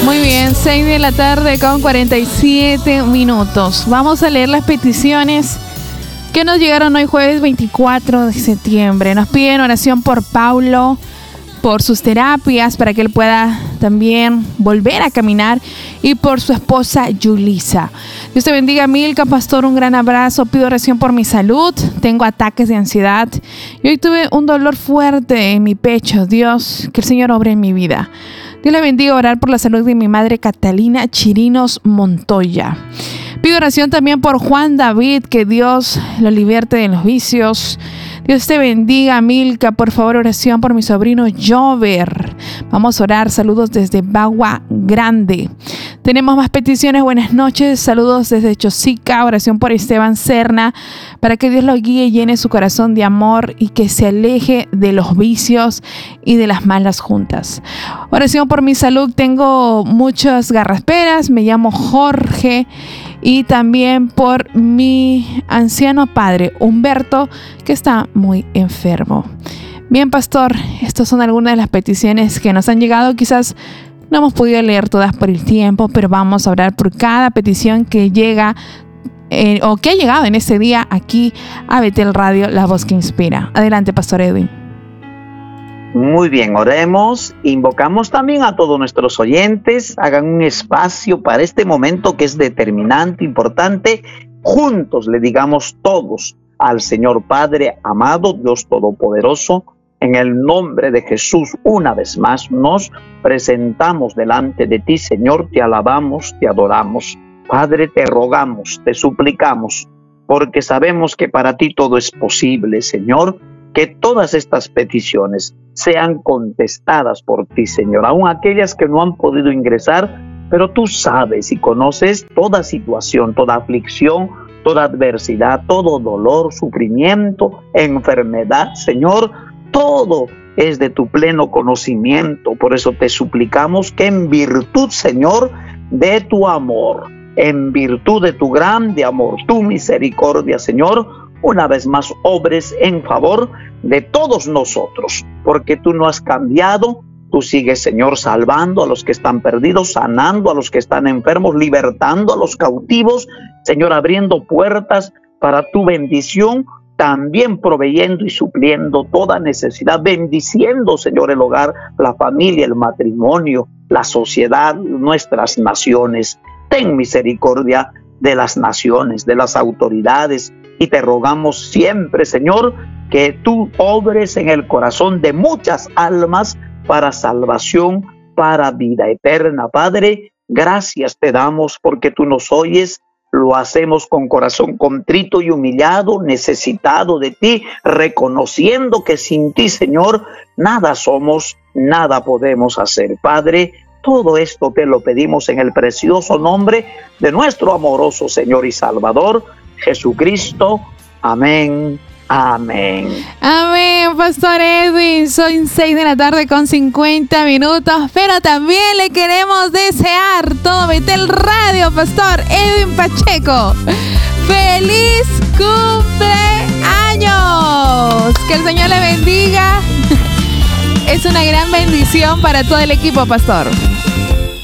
Muy bien, 6 de la tarde con 47 minutos. Vamos a leer las peticiones que nos llegaron hoy jueves 24 de septiembre. Nos piden oración por Paulo, por sus terapias, para que él pueda también volver a caminar, y por su esposa Yulisa. Dios te bendiga, Milka, pastor, un gran abrazo. Pido oración por mi salud. Tengo ataques de ansiedad y hoy tuve un dolor fuerte en mi pecho. Dios, que el Señor obre en mi vida. Dios le bendiga. Orar por la salud de mi madre Catalina Chirinos Montoya. Pido oración también por Juan David, que Dios lo liberte de los vicios. Dios te bendiga, Milka. Por favor, oración por mi sobrino Jover. Vamos a orar. Saludos desde Bagua Grande. Tenemos más peticiones. Buenas noches. Saludos desde Chosica. Oración por Esteban Serna, para que Dios lo guíe y llene su corazón de amor y que se aleje de los vicios y de las malas juntas. Oración por mi salud. Tengo muchas garrasperas. Me llamo Jorge. Y también por mi anciano padre, Humberto, que está muy enfermo. Bien, pastor, estas son algunas de las peticiones que nos han llegado. Quizás no hemos podido leer todas por el tiempo, pero vamos a orar por cada petición que llega o que ha llegado en este día aquí a Betel Radio, la voz que inspira. Adelante, pastor Edwin. Muy bien, oremos. Invocamos también a todos nuestros oyentes. Hagan un espacio para este momento que es determinante, importante. Juntos le digamos todos al Señor Padre amado, Dios Todopoderoso. En el nombre de Jesús, una vez más, nos presentamos delante de ti, Señor. Te alabamos, te adoramos. Padre, te rogamos, te suplicamos, porque sabemos que para ti todo es posible, Señor. Que todas estas peticiones sean contestadas por ti, Señor, aun aquellas que no han podido ingresar, pero tú sabes y conoces toda situación, toda aflicción, toda adversidad, todo dolor, sufrimiento, enfermedad, Señor, todo es de tu pleno conocimiento. Por eso te suplicamos que en virtud, Señor, de tu amor, en virtud de tu grande amor, tu misericordia, Señor, una vez más obres en favor de todos nosotros, porque tú no has cambiado. Tú sigues, Señor, salvando a los que están perdidos, sanando a los que están enfermos, libertando a los cautivos, Señor, abriendo puertas para tu bendición, también proveyendo y supliendo toda necesidad, bendiciendo, Señor, el hogar, la familia, el matrimonio, la sociedad, nuestras naciones. Ten misericordia de las naciones, de las autoridades, y te rogamos siempre, Señor, que tú obres en el corazón de muchas almas para salvación, para vida eterna. Padre, gracias te damos porque tú nos oyes. Lo hacemos con corazón contrito y humillado, necesitado de ti, reconociendo que sin ti, Señor, nada somos, nada podemos hacer. Padre, todo esto te lo pedimos en el precioso nombre de nuestro amoroso Señor y Salvador, Jesucristo. Amén. Amén. Amén, pastor Edwin. Son 6 de la tarde con 50 minutos, pero también le queremos desear todo Betel Radio, pastor Edwin Pacheco. ¡Feliz cumpleaños! Que el Señor le bendiga. Es una gran bendición para todo el equipo, pastor.